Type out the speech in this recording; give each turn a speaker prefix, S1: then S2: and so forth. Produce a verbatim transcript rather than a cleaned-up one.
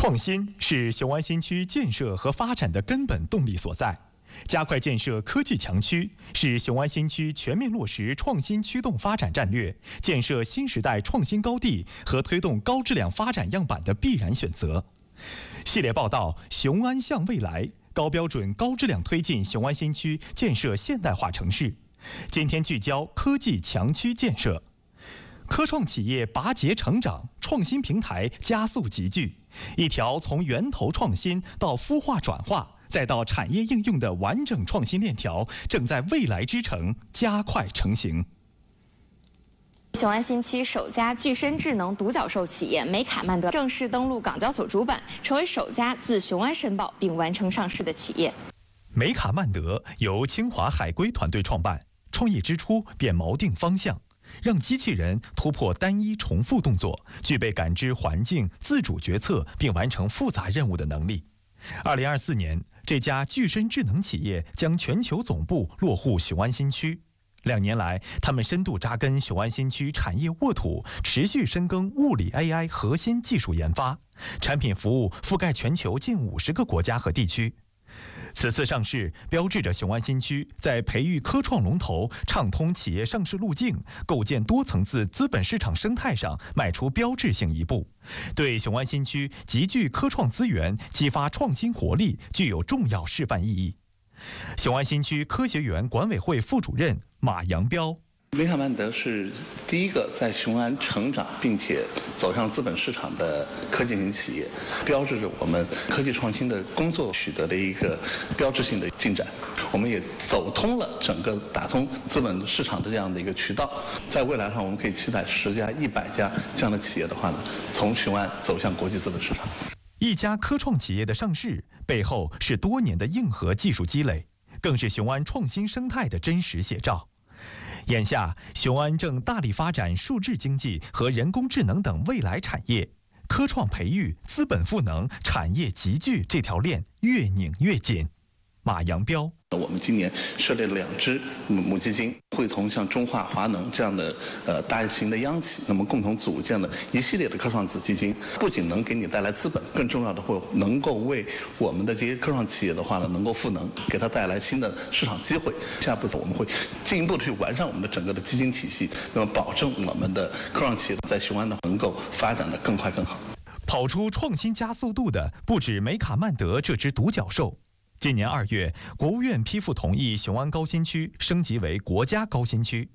S1: 创新是雄安新区建设和发展的根本动力所在。加快建设科技强区是雄安新区全面落实创新驱动发展战略、建设新时代创新高地和推动高质量发展样板的必然选择。系列报道《雄安向未来》，高标准、高质量推进雄安新区建设现代化城市。今天聚焦科技强区建设。科创企业拔节成长，创新平台加速集聚，一条从源头创新到孵化转化，再到产业应用的完整创新链条，正在未来之城加快成型。
S2: 雄安新区首家具身智能独角兽企业美卡曼德正式登陆港交所主板，成为首家自雄安申报并完成上市的企业。
S1: 美卡曼德由清华海归团队创办，创业之初便锚定方向，让机器人突破单一重复动作，具备感知环境、自主决策并完成复杂任务的能力。二零二四年，这家具身智能企业将全球总部落户雄安新区。两年来，他们深度扎根雄安新区产业沃土，持续深耕物理 A I 核心技术研发，产品服务覆盖全球近五十个国家和地区。此次上市标志着雄安新区在培育科创龙头、畅通企业上市路径、构建多层次资本市场生态上迈出标志性一步，对雄安新区集聚科创资源、激发创新活力具有重要示范意义。雄安新区科学园管委会副主任马扬彪。
S3: 美卡曼德是第一个在雄安成长并且走向资本市场的科技型企业，标志着我们科技创新的工作取得了一个标志性的进展。我们也走通了整个打通资本市场的这样的一个渠道，在未来上我们可以期待十家、一百家这样的企业的话呢，从雄安走向国际资本市场。
S1: 一家科创企业的上市背后是多年的硬核技术积累，更是雄安创新生态的真实写照。眼下，雄安正大力发展数字经济和人工智能等未来产业，科创培育、资本赋能、产业集聚这条链越拧越紧。马扬彪，
S3: 我们今年设立了两支母基金，会同像中化、华能这样的呃大型的央企，那么共同组建了一系列的科创子基金，不仅能给你带来资本，更重要的会能够为我们的这些科创企业的话呢，能够赋能，给它带来新的市场机会。下一步我们会进一步的去完善我们的整个的基金体系，那么保证我们的科创企业在雄安呢能够发展的更快更好。
S1: 跑出创新加速度的不止美卡曼德这只独角兽。今年二月，国务院批复同意雄安高新区升级为国家高新区。